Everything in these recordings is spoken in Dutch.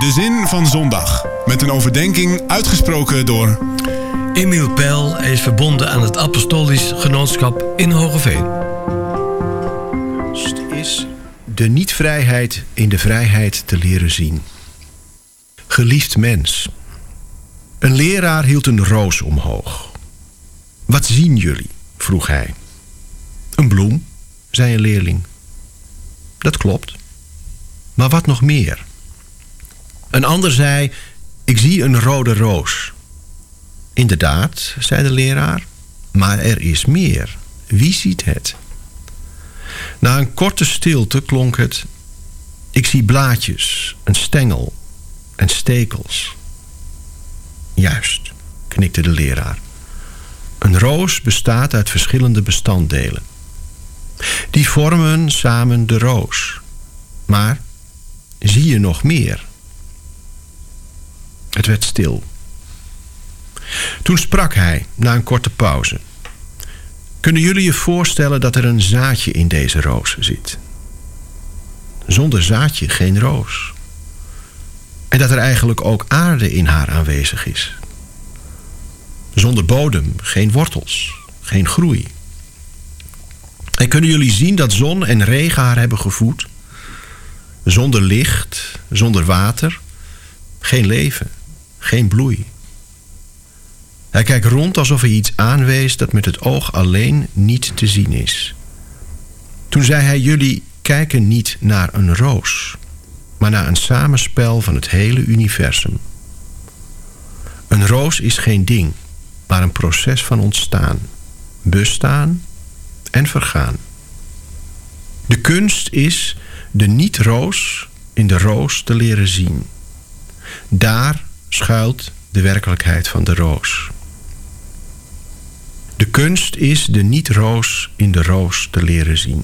De zin van zondag. Met een overdenking uitgesproken door Emiel Peil is verbonden aan het Apostolisch Genootschap in Hogeveen. Is de niet-vrijheid in de vrijheid te leren zien. Geliefd mens. Een leraar hield een roos omhoog. Wat zien jullie? Vroeg hij. Een bloem, zei een leerling. Dat klopt. Maar wat nog meer? Een ander zei, ik zie een rode roos. Inderdaad, zei de leraar, maar er is meer. Wie ziet het? Na een korte stilte klonk het, ik zie blaadjes, een stengel en stekels. Juist, knikte de leraar. Een roos bestaat uit verschillende bestanddelen. Die vormen samen de roos. Maar zie je nog meer? Het werd stil. Toen sprak hij, na een korte pauze. Kunnen jullie je voorstellen dat er een zaadje in deze roos zit? Zonder zaadje geen roos. En dat er eigenlijk ook aarde in haar aanwezig is. Zonder bodem geen wortels, geen groei. En kunnen jullie zien dat zon en regen haar hebben gevoed? Zonder licht, zonder water, geen leven, geen bloei. Hij kijkt rond alsof hij iets aanwees dat met het oog alleen niet te zien is. Toen zei hij, jullie kijken niet naar een roos, maar naar een samenspel van het hele universum. Een roos is geen ding, maar een proces van ontstaan, bestaan en vergaan. De kunst is de niet-roos in de roos te leren zien. Daar schuilt de werkelijkheid van de roos. De kunst is de niet-roos in de roos te leren zien.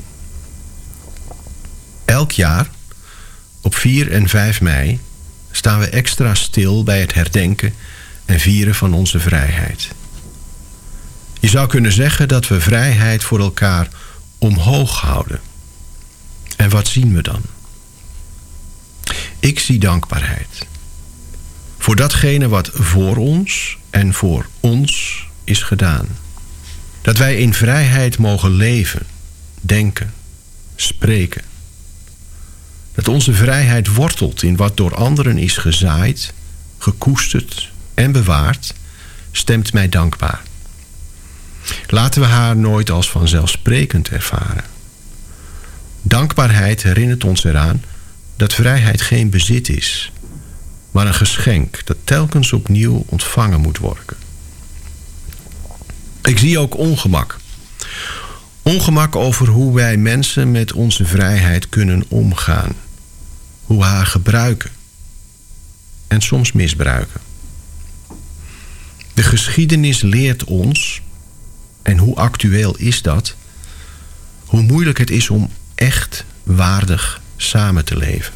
Elk jaar, op 4 en 5 mei, staan we extra stil bij het herdenken en vieren van onze vrijheid. Je zou kunnen zeggen dat we vrijheid voor elkaar omhoog houden. En wat zien we dan? Ik zie dankbaarheid. Voor datgene wat voor ons en voor ons is gedaan. Dat wij in vrijheid mogen leven, denken, spreken. Dat onze vrijheid wortelt in wat door anderen is gezaaid, gekoesterd en bewaard, stemt mij dankbaar. Laten we haar nooit als vanzelfsprekend ervaren. Dankbaarheid herinnert ons eraan dat vrijheid geen bezit is, maar een geschenk dat telkens opnieuw ontvangen moet worden. Ik zie ook ongemak. Ongemak over hoe wij mensen met onze vrijheid kunnen omgaan. Hoe we haar gebruiken. En soms misbruiken. De geschiedenis leert ons, en hoe actueel is dat, hoe moeilijk het is om echt waardig samen te leven.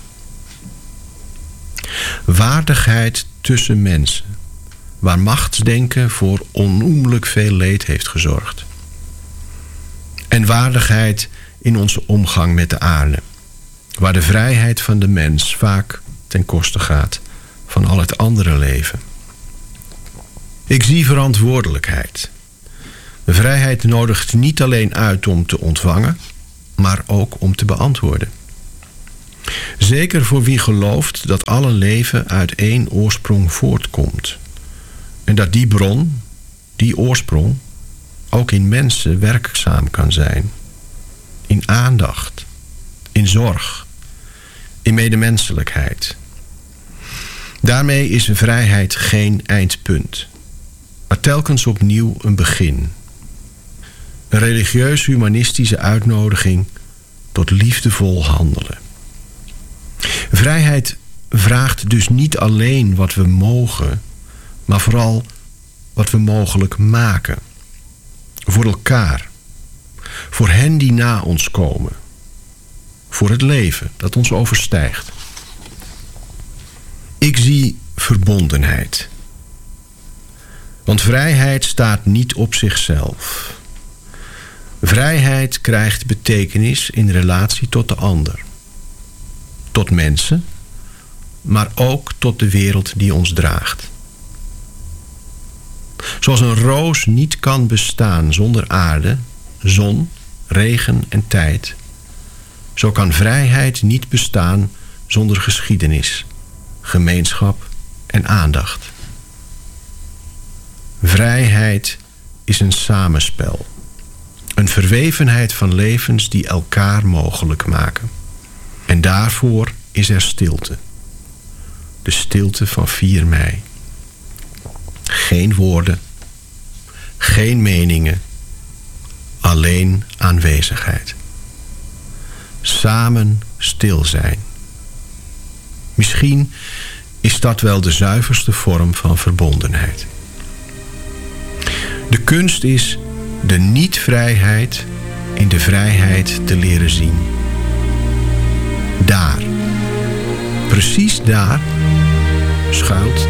Waardigheid tussen mensen, waar machtsdenken voor onnoemelijk veel leed heeft gezorgd. En waardigheid in onze omgang met de aarde, waar de vrijheid van de mens vaak ten koste gaat van al het andere leven. Ik zie verantwoordelijkheid. De vrijheid nodigt niet alleen uit om te ontvangen, maar ook om te beantwoorden. Zeker voor wie gelooft dat alle leven uit één oorsprong voortkomt. En dat die bron, die oorsprong, ook in mensen werkzaam kan zijn. In aandacht, in zorg, in medemenselijkheid. Daarmee is vrijheid geen eindpunt, maar telkens opnieuw een begin. Een religieus-humanistische uitnodiging tot liefdevol handelen. Vrijheid vraagt dus niet alleen wat we mogen, maar vooral wat we mogelijk maken. Voor elkaar. Voor hen die na ons komen. Voor het leven dat ons overstijgt. Ik zie verbondenheid. Want vrijheid staat niet op zichzelf. Vrijheid krijgt betekenis in relatie tot de ander. Tot mensen, maar ook tot de wereld die ons draagt. Zoals een roos niet kan bestaan zonder aarde, zon, regen en tijd, zo kan vrijheid niet bestaan zonder geschiedenis, gemeenschap en aandacht. Vrijheid is een samenspel, een verwevenheid van levens die elkaar mogelijk maken. En daarvoor is er stilte. De stilte van 4 mei. Geen woorden, geen meningen, alleen aanwezigheid. Samen stil zijn. Misschien is dat wel de zuiverste vorm van verbondenheid. De kunst is de niet-vrijheid in de vrijheid te leren zien. Daar, precies daar, schuilt